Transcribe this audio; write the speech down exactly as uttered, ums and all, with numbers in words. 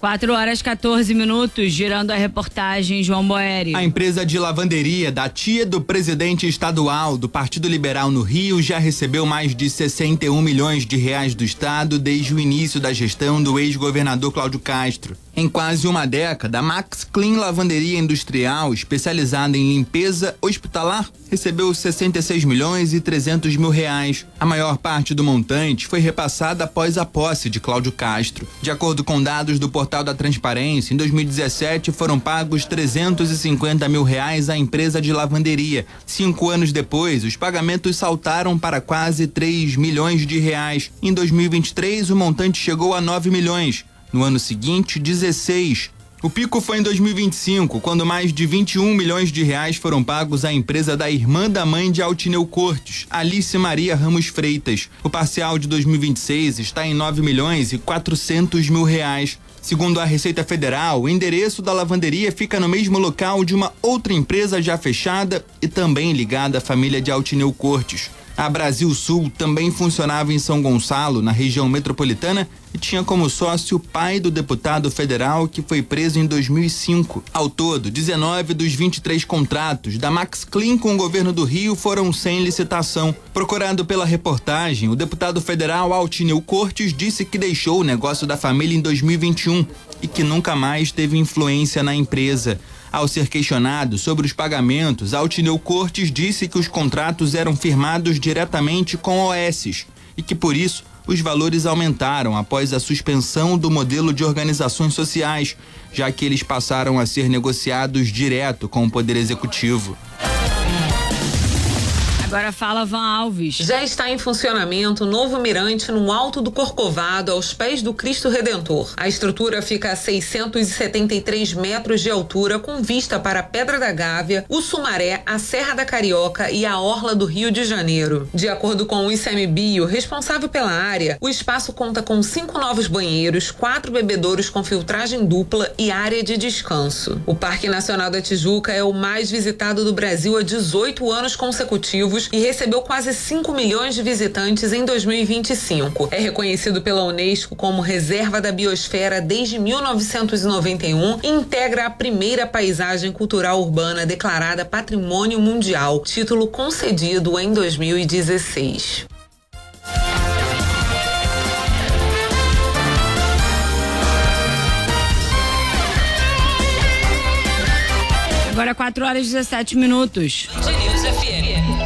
quatro horas e quatorze minutos, girando a reportagem João Boeri. A empresa de lavanderia da tia do presidente estadual do Partido Liberal no Rio já recebeu mais de sessenta e um milhões de reais do Estado desde o início da gestão do ex-governador Cláudio Castro. Em quase uma década, a Max Clean Lavanderia Industrial, especializada em limpeza hospitalar, recebeu sessenta e seis milhões e trezentos mil reais. A maior parte do montante foi repassada após a posse de Cláudio Castro. De acordo com dados do Portal da Transparência, em dois mil e dezessete foram pagos trezentos e cinquenta mil reais à empresa de lavanderia. Cinco anos depois, os pagamentos saltaram para quase três milhões de reais. Em dois mil e vinte e três, o montante chegou a nove milhões. No ano seguinte, dezesseis. O pico foi em dois mil e vinte e cinco, quando mais de vinte e um milhões de reais foram pagos à empresa da irmã da mãe de Altineu Cortes, Alice Maria Ramos Freitas. O parcial de dois mil e vinte e seis está em nove milhões e quatrocentos mil reais. Segundo a Receita Federal, o endereço da lavanderia fica no mesmo local de uma outra empresa já fechada e também ligada à família de Altineu Cortes. A Brasil Sul também funcionava em São Gonçalo, na região metropolitana, e tinha como sócio o pai do deputado federal que foi preso em dois mil e cinco. Ao todo, dezenove dos vinte e três contratos da Max Clean com o governo do Rio foram sem licitação. Procurado pela reportagem, o deputado federal Altineu Cortes disse que deixou o negócio da família em dois mil e vinte e um e que nunca mais teve influência na empresa. Ao ser questionado sobre os pagamentos, Altineu Cortes disse que os contratos eram firmados diretamente com O Ss e que, por isso, os valores aumentaram após a suspensão do modelo de organizações sociais, já que eles passaram a ser negociados direto com o Poder Executivo. Agora fala Van Alves. Já está em funcionamento o novo mirante no alto do Corcovado, aos pés do Cristo Redentor. A estrutura fica a seiscentos e setenta e três metros de altura, com vista para a Pedra da Gávea, o Sumaré, a Serra da Carioca e a Orla do Rio de Janeiro. De acordo com o ICMBio, responsável pela área, o espaço conta com cinco novos banheiros, quatro bebedouros com filtragem dupla e área de descanso. O Parque Nacional da Tijuca é o mais visitado do Brasil há dezoito anos consecutivos e recebeu quase cinco milhões de visitantes em dois mil e vinte e cinco. É reconhecido pela Unesco como Reserva da Biosfera desde mil novecentos e noventa e um e integra a primeira paisagem cultural urbana declarada Patrimônio Mundial, título concedido em dois mil e dezesseis. Agora quatro horas e dezessete minutos. News F M.